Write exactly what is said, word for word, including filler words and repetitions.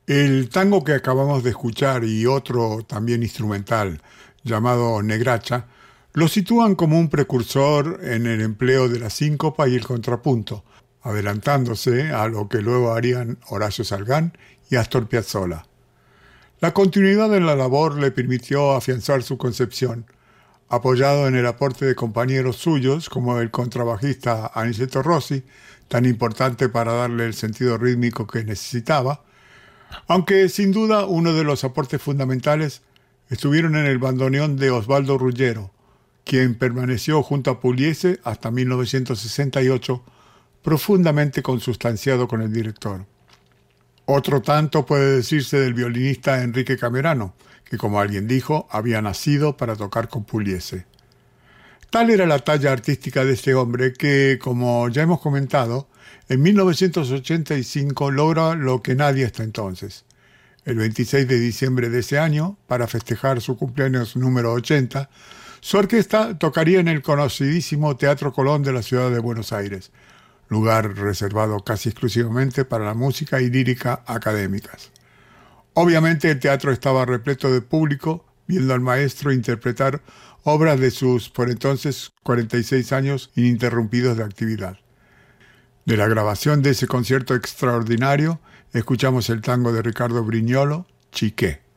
El tango que acabamos de escuchar y otro también instrumental llamado Negracha lo sitúan como un precursor en el empleo de la síncopa y el contrapunto, adelantándose a lo que luego harían Horacio Salgán y Astor Piazzolla. La continuidad en la labor le permitió afianzar su concepción, apoyado en el aporte de compañeros suyos como el contrabajista Aniceto Rossi, tan importante para darle el sentido rítmico que necesitaba, aunque sin duda uno de los aportes fundamentales estuvieron en el bandoneón de Osvaldo Ruggiero, quien permaneció junto a Pugliese hasta mil novecientos sesenta y ocho, profundamente consustanciado con el director. Otro tanto puede decirse del violinista Enrique Camerano, que como alguien dijo, había nacido para tocar con Pugliese. Tal era la talla artística de este hombre que, como ya hemos comentado, en mil novecientos ochenta y cinco logra lo que nadie hasta entonces. El veintiséis de diciembre de ese año, para festejar su cumpleaños número ochenta, su orquesta tocaría en el conocidísimo Teatro Colón de la ciudad de Buenos Aires, lugar reservado casi exclusivamente para la música y lírica académicas. Obviamente el teatro estaba repleto de público, viendo al maestro interpretar obras de sus, por entonces, cuarenta y seis años ininterrumpidos de actividad. De la grabación de ese concierto extraordinario, escuchamos el tango de Ricardo Brignolo, Chiqué.